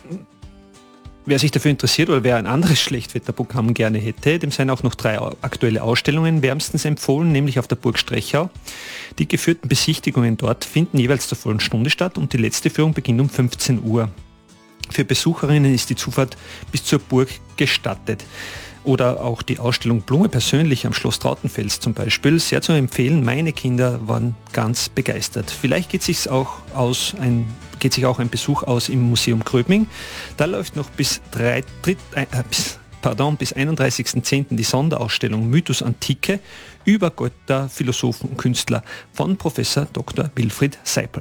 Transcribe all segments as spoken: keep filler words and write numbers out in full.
wer sich dafür interessiert oder wer ein anderes Schlechtwetterprogramm gerne hätte, dem seien auch noch drei aktuelle Ausstellungen wärmstens empfohlen, nämlich auf der Burg Strechau. Die geführten Besichtigungen dort finden jeweils zur vollen Stunde statt und die letzte Führung beginnt um fünfzehn Uhr. Für Besucherinnen ist die Zufahrt bis zur Burg gestattet. Oder auch die Ausstellung Blume persönlich am Schloss Trautenfels zum Beispiel, sehr zu empfehlen. Meine Kinder waren ganz begeistert. Vielleicht geht sich auch aus ein geht sich auch ein Besuch aus im Museum Gröbming. Da läuft noch bis, drei, dritt, äh, bis, pardon, bis einunddreißigsten zehnten die Sonderausstellung Mythos Antike über Götter, Philosophen und Künstler von Professor Doktor Wilfried Seipel.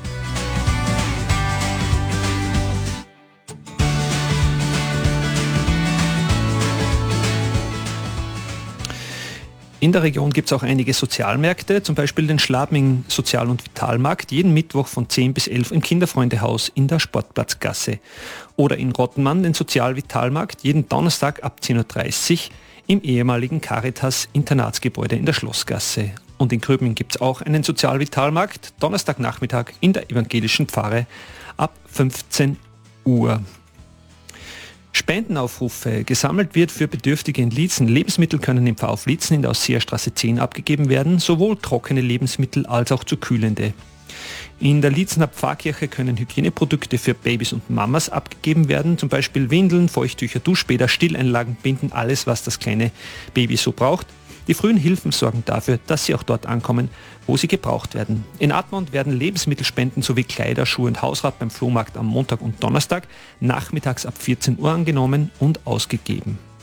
In der Region gibt es auch einige Sozialmärkte, zum Beispiel den Schladming Sozial- und Vitalmarkt, jeden Mittwoch von zehn bis elf im Kinderfreundehaus in der Sportplatzgasse. Oder in Rottenmann den Sozial-Vitalmarkt, jeden Donnerstag ab zehn Uhr dreißig im ehemaligen Caritas-Internatsgebäude in der Schlossgasse. Und in Gröbming gibt es auch einen Sozial-Vitalmarkt, Donnerstagnachmittag in der evangelischen Pfarre ab fünfzehn Uhr. Spendenaufrufe. Gesammelt wird für Bedürftige in Liezen. Lebensmittel können im Pfarrhof Liezen in der Ausseerstraße zehn abgegeben werden, sowohl trockene Lebensmittel als auch zu kühlende. In der Liezener Pfarrkirche können Hygieneprodukte für Babys und Mamas abgegeben werden, zum Beispiel Windeln, Feuchttücher, Duschbäder, Stilleinlagen, Binden, alles was das kleine Baby so braucht. Die frühen Hilfen sorgen dafür, dass sie auch dort ankommen, wo sie gebraucht werden. In Admont werden Lebensmittelspenden sowie Kleider, Schuhe und Hausrat beim Flohmarkt am Montag und Donnerstag nachmittags ab vierzehn Uhr angenommen und ausgegeben.